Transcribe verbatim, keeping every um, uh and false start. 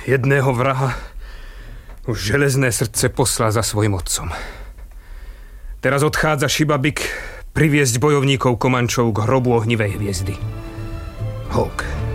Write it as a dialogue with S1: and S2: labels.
S1: Jedného vraha už železné srdce poslal za svojim otcom. Teraz odchádza Šibabik priviesť bojovníkov Komančov k hrobu ohnivej hviezdy. Hawk.